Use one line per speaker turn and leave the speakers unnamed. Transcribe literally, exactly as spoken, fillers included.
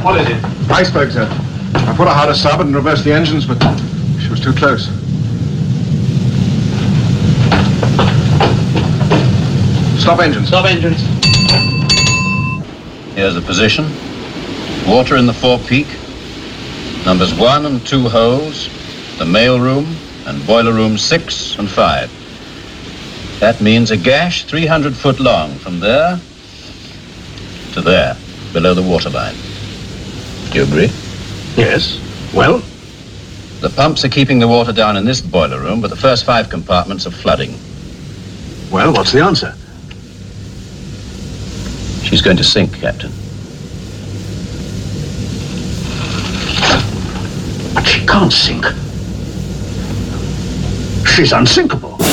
What is it?
Iceberg, sir. I put her hard to starboard and reversed the engines, but she was too close. Stop engines.
Stop engines.
Here's the position. Water in the forepeak. Numbers one and two holes. The mail room and boiler rooms six and five. That means a gash three hundred foot long from there to there, below the waterline. Do you agree?
Yes. Well?
The pumps are keeping the water down in this boiler room, but the first five compartments are flooding.
Well, what's the answer?
She's going to sink, Captain.
But she can't sink. She's unsinkable.